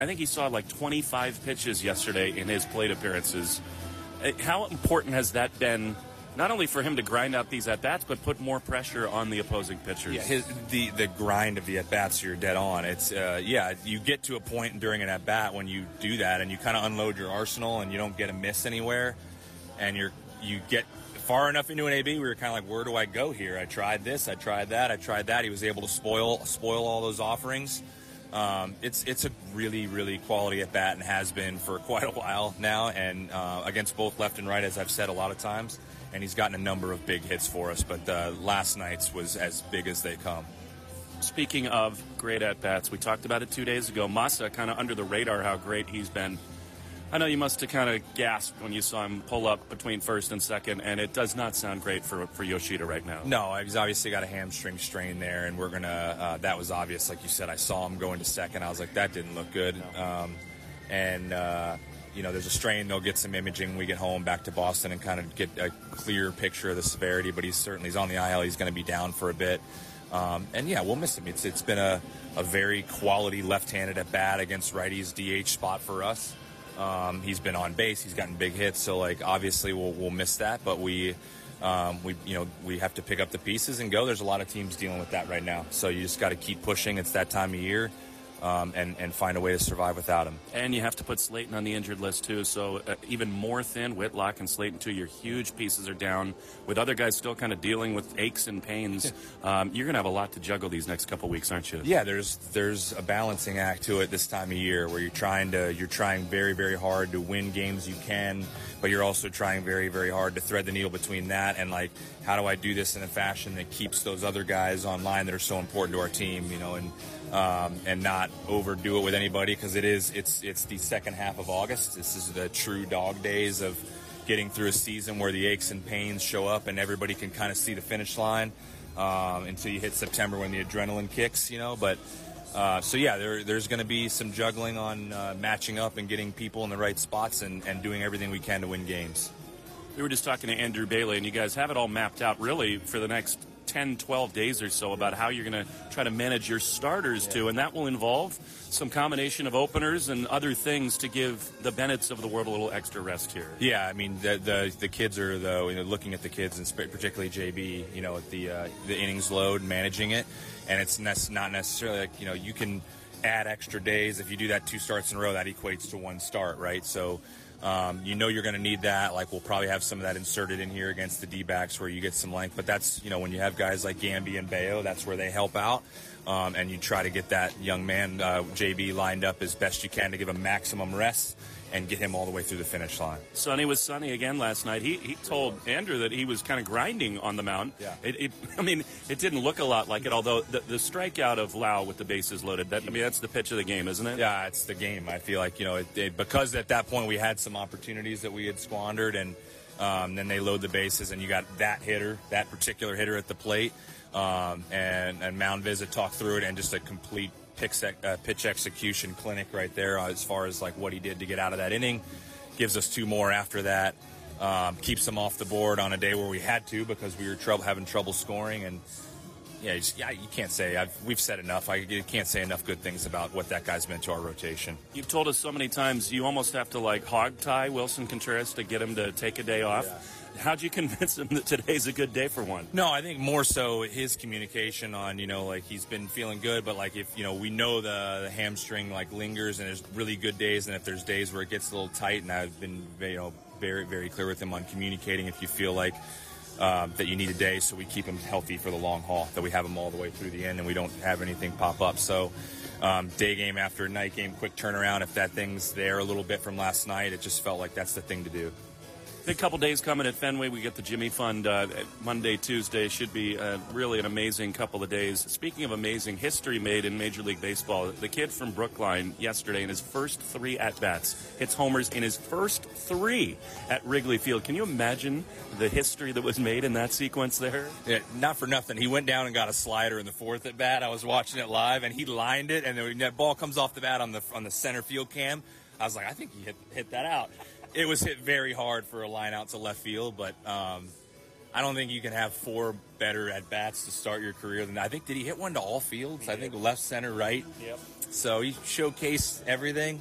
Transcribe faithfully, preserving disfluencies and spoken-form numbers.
I think he saw like twenty-five pitches yesterday in his plate appearances. Uh, How important has that been, not only for him to grind out these at-bats, but put more pressure on the opposing pitchers? Yeah, his, the, the grind of the at-bats, you're dead on. It's, uh, yeah, you get to a point during an at-bat when you do that and you kind of unload your arsenal and you don't get a miss anywhere. And you're you get far enough into an A B, we were kind of like, where do I go here? I tried this, I tried that, I tried that. He was able to spoil spoil all those offerings. Um, it's it's a really, really quality at bat and has been for quite a while now, and uh, against both left and right, as I've said a lot of times. And he's gotten a number of big hits for us, but uh, last night's was as big as they come. Speaking of great at-bats, we talked about it two days ago. Masa, kind of under the radar, how great he's been. I know you must have kind of gasped when you saw him pull up between first and second, and it does not sound great for, for Yoshida right now. No, he's obviously got a hamstring strain there, and we're going to, uh, that was obvious. Like you said, I saw him going to second. I was like, that didn't look good. No. Um, and, uh, you know, there's a strain. They'll get some imaging when we get home back to Boston and kind of get a clear picture of the severity, but he's certainly he's on the I L. He's going to be down for a bit. Um, and, yeah, we'll miss him. It's It's been a, a very quality left-handed at-bat against righties D H spot for us. Um, he's been on base. He's gotten big hits. So, like, obviously we'll, we'll miss that. But we, um, we, you know, we have to pick up the pieces and go. There's a lot of teams dealing with that right now. So you just got to keep pushing. It's that time of year. Um, and, and find a way to survive without him. And you have to put Slayton on the injured list, too. So uh, even more thin, Whitlock and Slayton, too. Your huge pieces are down. With other guys still kind of dealing with aches and pains, um, you're going to have a lot to juggle these next couple weeks, aren't you? Yeah, there's there's a balancing act to it this time of year where you're trying to you're trying very, very hard to win games you can, but you're also trying very, very hard to thread the needle between that and, like, how do I do this in a fashion that keeps those other guys online that are so important to our team, you know, and Um, and not overdo it with anybody because it is it's it's the second half of August. This is the true dog days of getting through a season where the aches and pains show up and everybody can kind of see the finish line um, until you hit September when the adrenaline kicks, you know. But uh, so yeah, there there's going to be some juggling on uh, matching up and getting people in the right spots and, and doing everything we can to win games. We were just talking to Andrew Bailey, and you guys have it all mapped out really for the next ten, twelve days or so about how you're going to try to manage your starters yeah. too, and that will involve some combination of openers and other things to give the Bennetts of the world a little extra rest here. Yeah, I mean the the, the kids are though you know, looking at the kids and particularly J B, you know, at the uh, the innings load, managing it, and it's ne- not necessarily like you know you can add extra days if you do that two starts in a row that equates to one start, right? So. Um, you know you're going to need that. Like, we'll probably have some of that inserted in here against the D-backs where you get some length. But that's, you know, when you have guys like Gamby and Bayo, that's where they help out. Um, and you try to get that young man, uh, J B, lined up as best you can to give him maximum rest and get him all the way through the finish line. Sonny was Sonny again last night. He he told Andrew that he was kind of grinding on the mound. Yeah. It, it, I mean, it didn't look a lot like it, although the, the strikeout of Lau with the bases loaded, that, I mean, that's the pitch of the game, isn't it? Yeah, it's the game. I feel like, you know, it, it, because at that point we had some opportunities that we had squandered, and um, then they load the bases, and you got that hitter, that particular hitter at the plate, um, and, and Mound Visit talked through it, and just a complete pitch, uh, pitch execution clinic right there uh, as far as like what he did to get out of that inning. Gives us two more after that. Um, keeps them off the board on a day where we had to because we were trouble having trouble scoring. And yeah, you, just, yeah, you can't say I've, we've said enough. I you can't say enough good things about what that guy's meant to our rotation. You've told us so many times you almost have to like hog tie Wilson Contreras to get him to take a day off. Yeah. How'd you convince him that today's a good day for one? No, I think more so his communication on, you know, like he's been feeling good, but like if, you know, we know the, the hamstring like lingers and there's really good days and if there's days where it gets a little tight, and I've been, you know, very, very clear with him on communicating if you feel like um, that you need a day so we keep him healthy for the long haul, that we have him all the way through the end and we don't have anything pop up. So um, day game after night game, quick turnaround. If that thing's there a little bit from last night, it just felt like that's the thing to do. Big couple days coming at Fenway. We get the Jimmy Fund uh, Monday, Tuesday. Should be uh, really an amazing couple of days. Speaking of amazing, history made in Major League Baseball. The kid from Brookline yesterday in his first three at-bats hits homers in his first three at Wrigley Field. Can you imagine the history that was made in that sequence there? Yeah, not for nothing. He went down and got a slider in the fourth at bat. I was watching it live, and he lined it, and then that ball comes off the bat on the on the center field cam. I was like, I think he hit hit that out. It was hit very hard for a line out to left field, but um, I don't think you can have four better at bats to start your career than that. I think did he hit one to all fields? I think left, center, right. Yep. So he showcased everything.